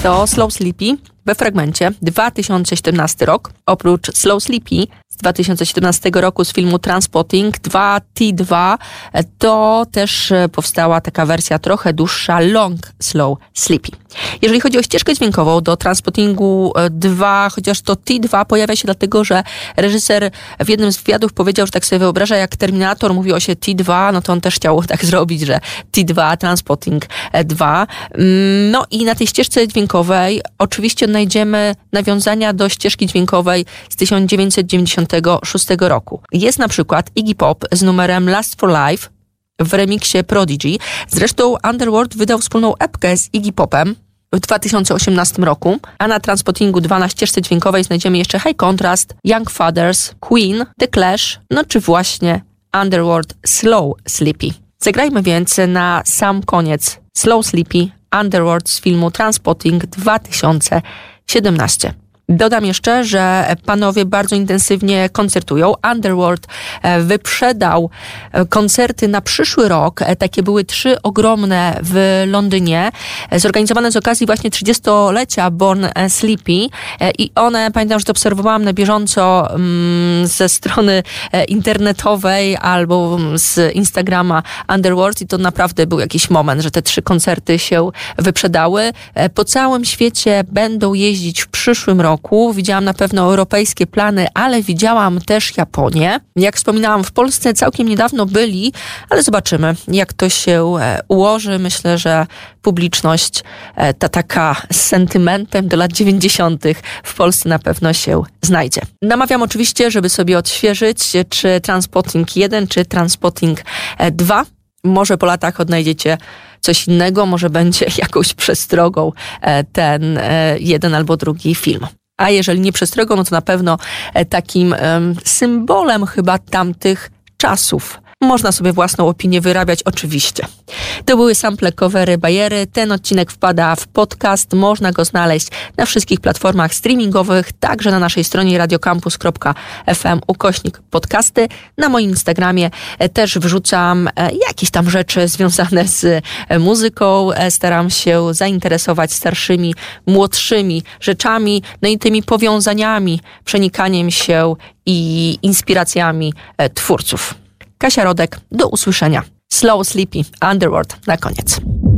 to Slow Sleepy we fragmencie 2017 rok. Oprócz Slow Sleepy z 2017 roku z filmu Trainspotting 2T2 to też powstała taka wersja trochę dłuższa Long Slow Sleepy. Jeżeli chodzi o ścieżkę dźwiękową do Trainspottingu 2, chociaż to T2 pojawia się dlatego, że reżyser w jednym z wywiadów powiedział, że tak sobie wyobraża, jak Terminator mówiło się T2, no to on też chciał tak zrobić, że T2, Trainspotting 2. No i na tej ścieżce dźwiękowej oczywiście odnajdziemy nawiązania do ścieżki dźwiękowej z 1996 roku. Jest na przykład Iggy Pop z numerem Last for Life w remiksie Prodigy. Zresztą Underworld wydał wspólną epkę z Iggy Popem w 2018 roku, a na Trainspottingu 2 na ścieżce dźwiękowej znajdziemy jeszcze High Contrast, Young Fathers, Queen, The Clash, no czy właśnie Underworld Slow Sleepy. Zagrajmy więc na sam koniec Slow Sleepy Underworld z filmu Trainspotting 2017. Dodam jeszcze, że panowie bardzo intensywnie koncertują. Underworld wyprzedał koncerty na przyszły rok. Takie były 3 ogromne w Londynie, zorganizowane z okazji właśnie 30-lecia Born Sleepy i one, pamiętam, że to obserwowałam na bieżąco ze strony internetowej albo z Instagrama Underworld i to naprawdę był jakiś moment, że te 3 koncerty się wyprzedały. Po całym świecie będą jeździć w przyszłym roku. Widziałam na pewno europejskie plany, ale widziałam też Japonię. Jak wspominałam, w Polsce całkiem niedawno byli, ale zobaczymy, jak to się ułoży. Myślę, że publiczność ta taka z sentymentem do lat 90. w Polsce na pewno się znajdzie. Namawiam oczywiście, żeby sobie odświeżyć, czy Trainspotting 1, czy Trainspotting 2. Może po latach odnajdziecie coś innego, może będzie jakąś przestrogą ten jeden albo drugi film. A jeżeli nie przestrogą, no to na pewno takim symbolem chyba tamtych czasów. Można sobie własną opinię wyrabiać, oczywiście. To były sample, covery, bajery. Ten odcinek wpada w podcast. Można go znaleźć na wszystkich platformach streamingowych, także na naszej stronie radiocampus.fm/podcasty. Na moim Instagramie też wrzucam jakieś tam rzeczy związane z muzyką. Staram się zainteresować starszymi, młodszymi rzeczami, no i tymi powiązaniami, przenikaniem się i inspiracjami twórców. Kasia Rodek, do usłyszenia. Slow Sleepy Underworld na koniec.